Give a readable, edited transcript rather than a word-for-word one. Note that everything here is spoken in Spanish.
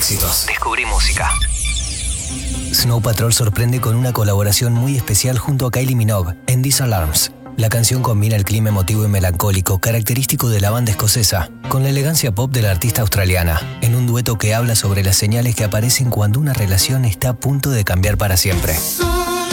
éxitos. Descubrí música. Snow Patrol sorprende con una colaboración muy especial junto a Kylie Minogue en These Alarms. La canción combina el clima emotivo y melancólico característico de la banda escocesa con la elegancia pop de la artista australiana, en un dueto que habla sobre las señales que aparecen cuando una relación está a punto de cambiar para siempre.